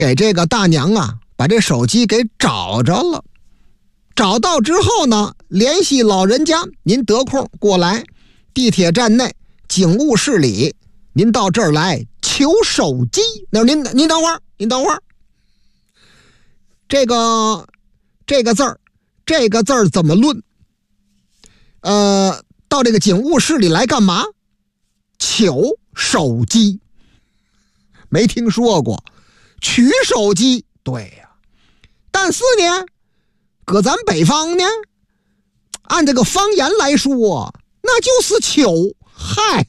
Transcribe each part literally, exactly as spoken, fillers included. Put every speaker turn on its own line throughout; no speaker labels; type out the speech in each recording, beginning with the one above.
给这个大娘啊把这手机给找着了。找到之后呢，联系老人家，您得空过来地铁站内警务室里，您到这儿来求手机。那您您等会儿，您等会儿，这个这个字儿，这个字儿怎么论？呃，到这个警务室里来干嘛？求手机，没听说过。取手机，对呀、啊，但是呢，搁咱北方呢，按这个方言来说，那就是求。嗨，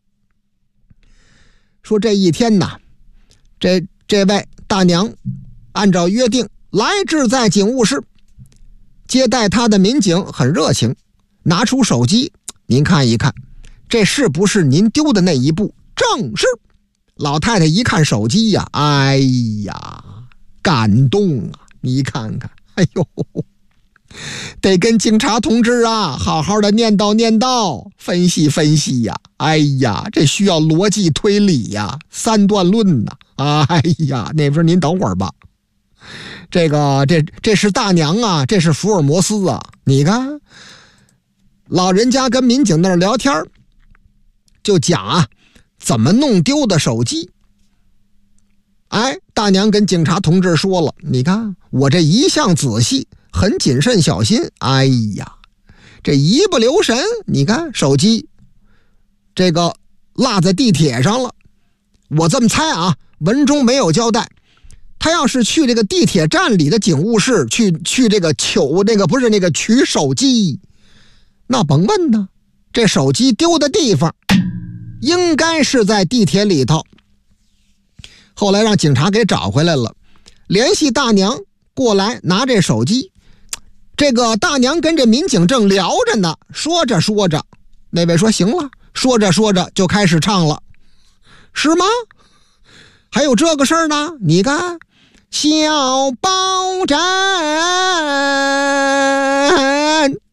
说这一天呐，这这位大娘按照约定来至在警务室，接待她的民警很热情，拿出手机，您看一看，这是不是您丢的那一部？正是。老太太一看手机呀、啊，哎呀，感动啊！你看看，哎呦，得跟警察同志啊好好的念叨念叨，分析分析呀、啊！哎呀，这需要逻辑推理呀、啊，三段论呐、啊！哎呀，那边您等会儿吧。这个这这是大娘啊，这是福尔摩斯啊！你看，老人家跟民警那儿聊天，就讲啊。怎么弄丢的手机？哎，大娘跟警察同志说了，你看我这一向仔细，很谨慎小心。哎呀，这一不留神，你看手机这个落在地铁上了。我这么猜啊，文中没有交代，他要是去这个地铁站里的警务室去去这个取那个不是那个取手机，那甭问呢，这手机丢的地方应该是在地铁里头。后来让警察给找回来了，联系大娘过来拿这手机。这个大娘跟这民警正聊着呢，说着说着，那位说行了，说着说着就开始唱了。是吗？还有这个事儿呢？你看，小报站